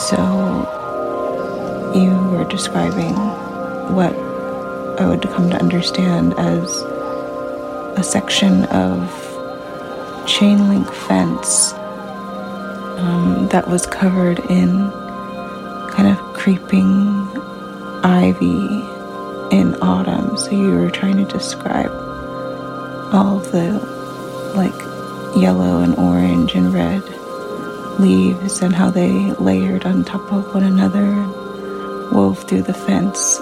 So you were describing what I would come to understand as a section of chain link fence that was covered in kind of creeping ivy in autumn. So you were trying to describe all of the like yellow and orange and red leaves and how they layered on top of one another and wove through the fence.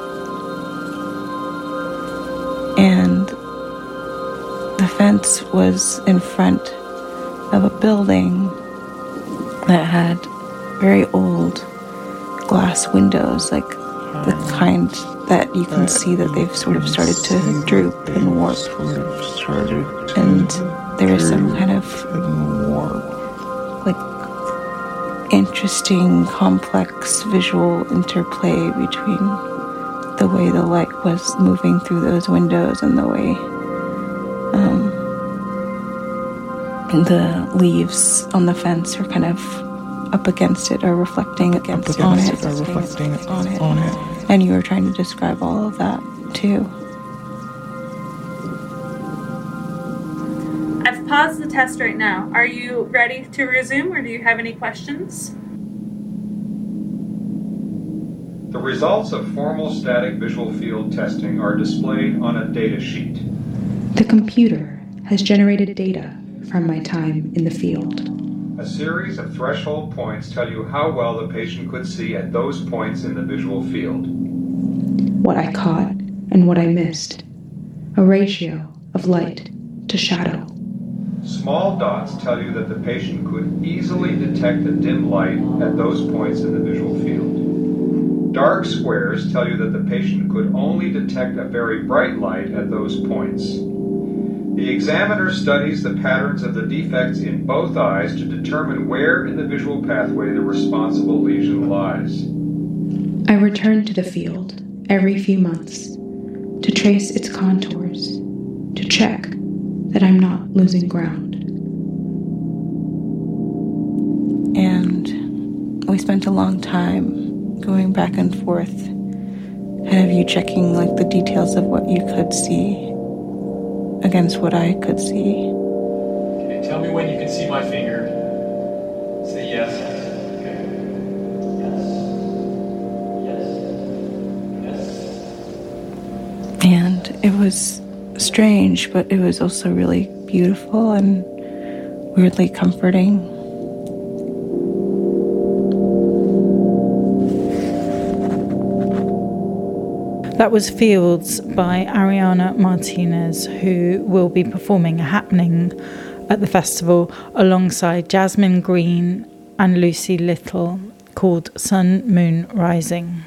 And the fence was in front of a building that had very old glass windows, like the kind that you can see that they've sort of started to droop and warp. And there is some kind of like interesting, complex visual interplay between the way the light was moving through those windows and the way the leaves on the fence are kind of up against it or reflecting on it. And you were trying to describe all of that too. I've paused the test right now. Are you ready to resume, or do you have any questions? The results of formal static visual field testing are displayed on a data sheet. The computer has generated data from my time in the field. A series of threshold points tell you how well the patient could see at those points in the visual field. What I caught and what I missed. A ratio of light to shadow. Small dots tell you that the patient could easily detect the dim light at those points in the visual field. Dark squares tell you that the patient could only detect a very bright light at those points. The examiner studies the patterns of the defects in both eyes to determine where in the visual pathway the responsible lesion lies. I return to the field every few months to trace its contours, to check that I'm not losing ground. And we spent a long time going back and forth, kind of you checking like the details of what you could see against what I could see. Okay, tell me when you can see my finger. Say yes. Okay. Yes. And it was strange, but it was also really beautiful and weirdly comforting. That was Fields by Ariana Martinez, who will be performing a happening at the festival alongside Jasmine Green and Lucy Little, called Sun Moon Rising.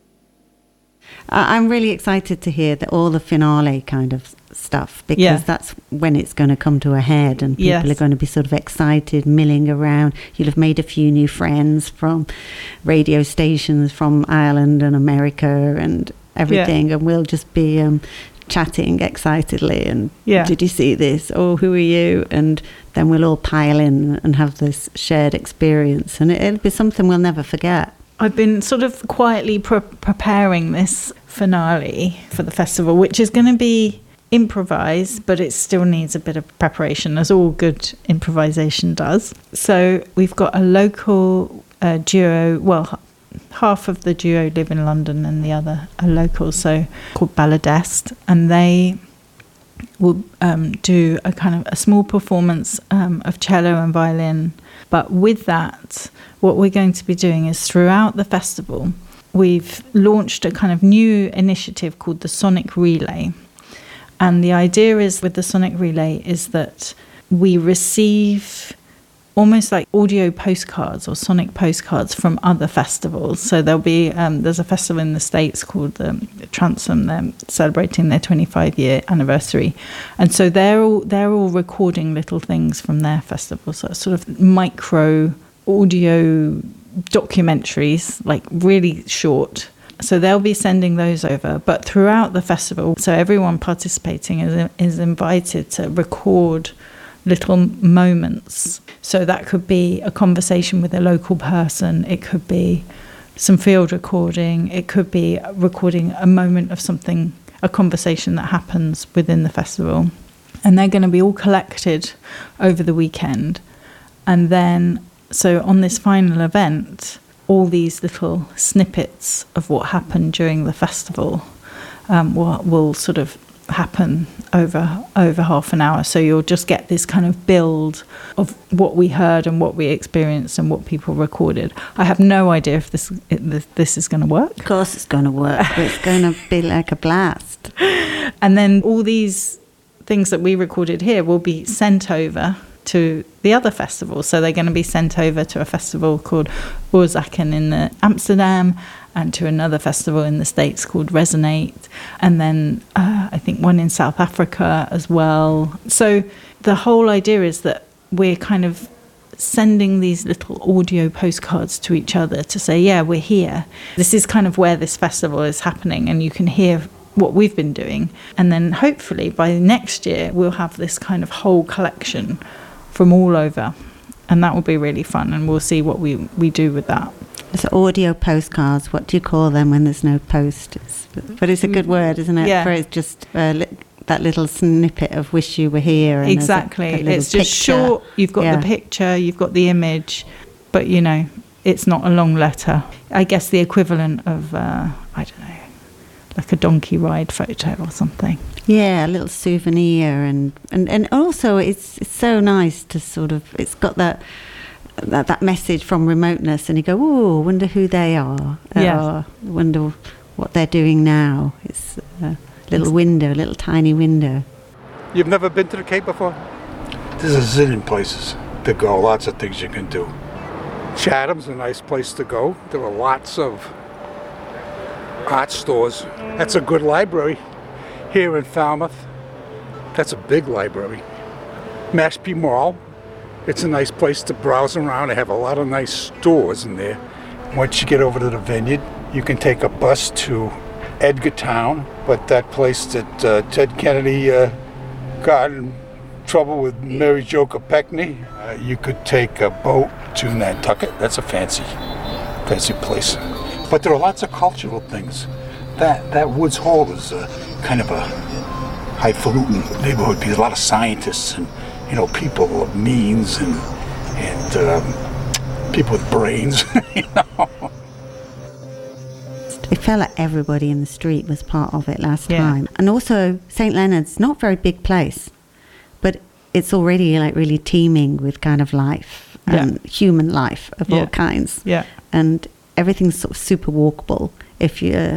I'm really excited to hear all the finale kind of stuff, because that's when it's going to come to a head and people are going to be sort of excited, milling around. You'll have made a few new friends from radio stations from Ireland and America and everything, and we'll just be chatting excitedly and did you see this, or who are you, and then we'll all pile in and have this shared experience, and it'll be something we'll never forget. I've been sort of quietly preparing this finale for the festival, which is going to be improvised, but it still needs a bit of preparation, as all good improvisation does. So we've got a local duo, well, half of the duo live in London and the other are local, so called Balladest, and they will do a kind of a small performance of cello and violin. But with that, what we're going to be doing is throughout the festival, we've launched a kind of new initiative called the Sonic Relay. And the idea is with the Sonic Relay is that we receive almost like audio postcards or sonic postcards from other festivals. So there'll be there's a festival in the States called Transom. They're celebrating their 25-year anniversary, and so they're all recording little things from their festival. So it's sort of micro audio documentaries, like really short. So they'll be sending those over. But throughout the festival, so everyone participating is invited to record little moments. So that could be a conversation with a local person. It could be some field recording. It could be recording a moment of something, a conversation that happens within the festival. And they're going to be all collected over the weekend. And then, so on this final event, all these little snippets of what happened during the festival will sort of happen over half an hour. So you'll just get this kind of build of what we heard and what we experienced and what people recorded. I have no idea if this is going to work. Of course it's going to work. It's going to be like a blast. And then all these things that we recorded here will be sent over to the other festivals. So they're going to be sent over to a festival called Oorzaken in Amsterdam, and to another festival in the States called Resonate, and then I think one in South Africa as well. So the whole idea is that we're kind of sending these little audio postcards to each other to say, yeah, we're here. This is kind of where this festival is happening, and you can hear what we've been doing. And then hopefully by next year, we'll have this kind of whole collection from all over. And that will be really fun, and we'll see what we do with that. So audio postcards, what do you call them when there's no post? But it's a good word, isn't it? Yeah. For it's just that little snippet of wish you were here. And exactly. It's just picture. short. You've got the picture, you've got the image, but, you know, it's not a long letter. I guess the equivalent of, I don't know, like a donkey ride photo or something. Yeah, a little souvenir. And also it's so nice to sort of, it's got that message from remoteness, and you go, oh, wonder who they are. Yeah. Wonder what they're doing now. It's a little window, a little tiny window. You've never been to the Cape before? There's a zillion places to go, lots of things you can do. Chatham's a nice place to go. There are lots of art stores. That's a good library here in Falmouth. That's a big library. Mashpee Mall. It's a nice place to browse around. They have a lot of nice stores in there. Once you get over to the Vineyard, you can take a bus to Edgartown, but that place that Ted Kennedy got in trouble with Mary Jo Kopechne, you could take a boat to Nantucket. That's a fancy place. But there are lots of cultural things. That Woods Hole is kind of a highfalutin neighborhood because a lot of scientists and people of means and people with brains, It felt like everybody in the street was part of it last time. And also, St. Leonard's, not a very big place, but it's already like really teeming with kind of life and human life of all kinds. Yeah. And everything's sort of super walkable if you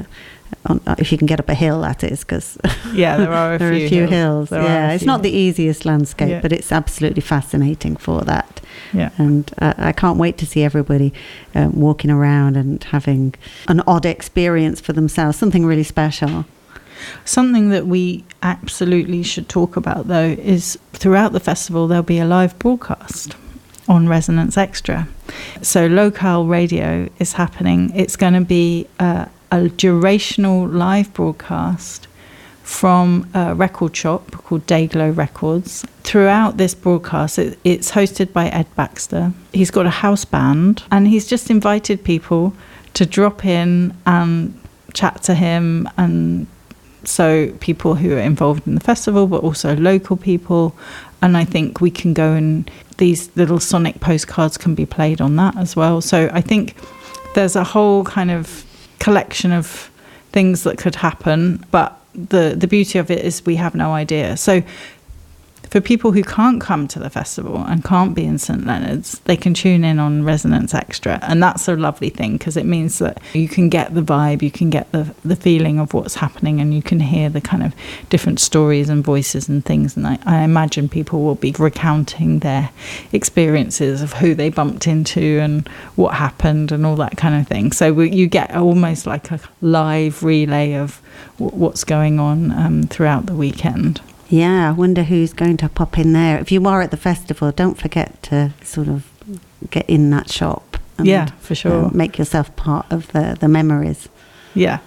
can get up a hill, that is, because there are a few hills. It's not the easiest landscape, but it's absolutely fascinating for that. Yeah. And I can't wait to see everybody walking around and having an odd experience for themselves, something really special. Something that we absolutely should talk about, though, is throughout the festival there'll be a live broadcast on Resonance Extra. So Locale Radio is happening. It's going to be a durational live broadcast from a record shop called Dayglow Records. Throughout this broadcast, it's hosted by Ed Baxter. He's got a house band, and he's just invited people to drop in and chat to him, and so people who are involved in the festival, but also local people. And I think we can go, and these little sonic postcards can be played on that as well. So I think there's a whole kind of collection of things that could happen, but the beauty of it is we have no idea. So for people who can't come to the festival and can't be in St. Leonard's, they can tune in on Resonance Extra, and that's a lovely thing because it means that you can get the vibe, you can get the feeling of what's happening, and you can hear the kind of different stories and voices and things. And I imagine people will be recounting their experiences of who they bumped into and what happened and all that kind of thing. So you get almost like a live relay of what's going on throughout the weekend. Yeah, I wonder who's going to pop in there. If you are at the festival, don't forget to sort of get in that shop. And, for sure. Make yourself part of the memories. Yeah,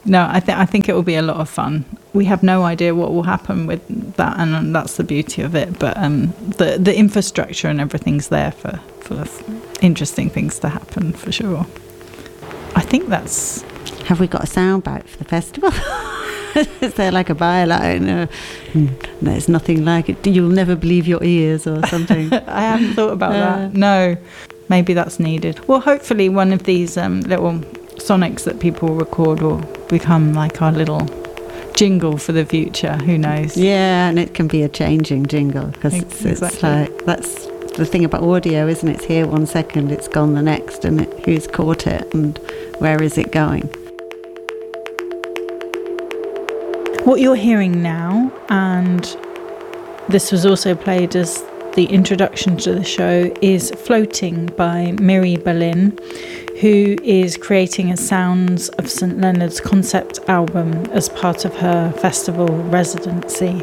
No, I think it will be a lot of fun. We have no idea what will happen with that, and that's the beauty of it. But the infrastructure and everything's there for interesting things to happen, for sure. I think that's... Have we got a soundbite for the festival? Is there like a byline? There's nothing like it. You'll never believe your ears or something. I haven't thought about that. No, maybe that's needed. Well, hopefully one of these little sonics that people record will become like our little jingle for the future. Who knows? Yeah, and it can be a changing jingle, because it's like, that's the thing about audio, isn't it? It's here 1 second, it's gone the next, and who's caught it and where is it going? What you're hearing now, and this was also played as the introduction to the show, is Floating by Miri Berlin, who is creating a Sounds of St Leonard's concept album as part of her festival residency.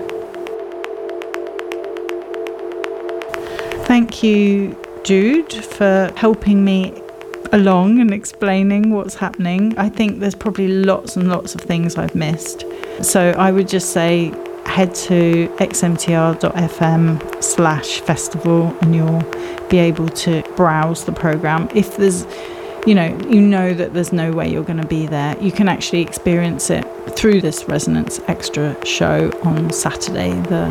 Thank you, Jude, for helping me along and explaining what's happening. I think there's probably lots and lots of things I've missed. So I would just say head to xmtr.fm/festival and you'll be able to browse the programme. If there's, you know that there's no way you're going to be there, you can actually experience it through this Resonance Extra show on Saturday the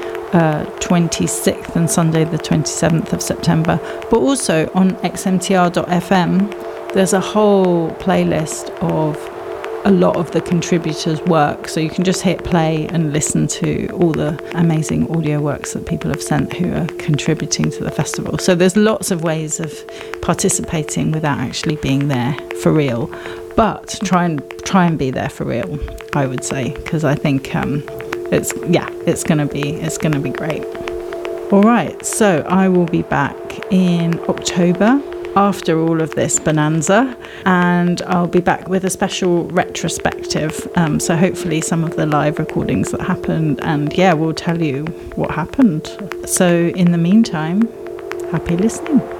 26th and Sunday the 27th of September. But also on xmtr.fm there's a whole playlist of a lot of the contributors' work, so you can just hit play and listen to all the amazing audio works that people have sent who are contributing to the festival. So there's lots of ways of participating without actually being there for real, but try and be there for real, I would say, because I think it's gonna be great. All right, so I will be back in October after all of this bonanza, and I'll be back with a special retrospective, so hopefully some of the live recordings that happened, and we'll tell you what happened. So in the meantime, happy listening.